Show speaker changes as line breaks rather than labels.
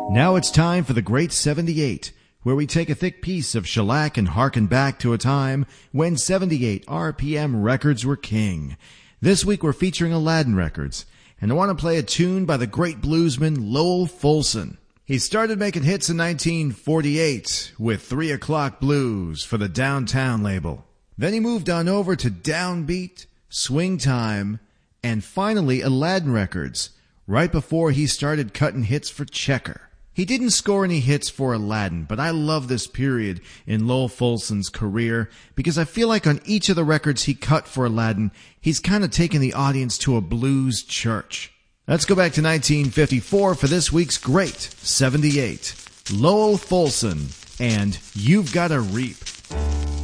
Now it's time for the Great 78, where we take a thick piece of shellac and harken back to a time when 78 RPM records were king. This week we're featuring Aladdin Records, and I want to play a tune by the great bluesman Lowell Fulson. He started making hits in 1948 with 3 O'Clock Blues for the Downtown label. Then he moved on over to Downbeat, Swing Time, and finally Aladdin Records, right before he started cutting hits for Checker. He didn't score any hits for Aladdin, but I love this period in Lowell Fulson's career because I feel like on each of the records he cut for Aladdin, he's kind of taken the audience to a blues church. Let's go back to 1954 for this week's Great 78. Lowell Fulson and You've Gotta Reap.